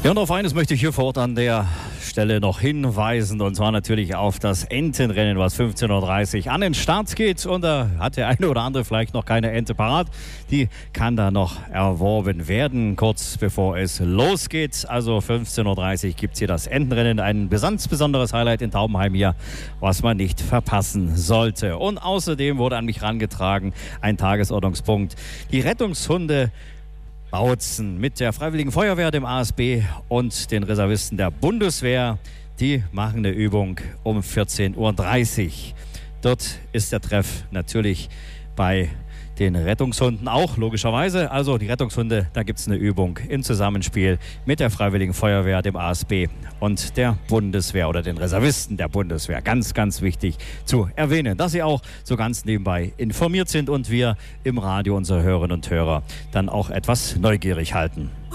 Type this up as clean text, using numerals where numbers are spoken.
Ja, und auf eines möchte ich hier vor Ort an der Stelle noch hinweisen, und zwar natürlich auf das Entenrennen, was 15:30 Uhr an den Start geht. Und da hat der eine oder andere vielleicht noch keine Ente parat. Die kann da noch erworben werden, kurz bevor es losgeht. Also 15:30 Uhr gibt es hier das Entenrennen, ein ganz besonderes Highlight in Taubenheim hier, was man nicht verpassen sollte. Und außerdem wurde an mich herangetragen ein Tagesordnungspunkt: die Rettungshunde Bautzen mit der Freiwilligen Feuerwehr, dem ASB und den Reservisten der Bundeswehr. Die machen eine Übung um 14:30 Uhr. Dort ist der Treff natürlich bei den Rettungshunden auch, logischerweise. Also die Rettungshunde, da gibt es eine Übung im Zusammenspiel mit der Freiwilligen Feuerwehr, dem ASB und der Bundeswehr oder den Reservisten der Bundeswehr. Ganz, ganz wichtig zu erwähnen, dass Sie auch so ganz nebenbei informiert sind und wir im Radio unsere Hörerinnen und Hörer dann auch etwas neugierig halten.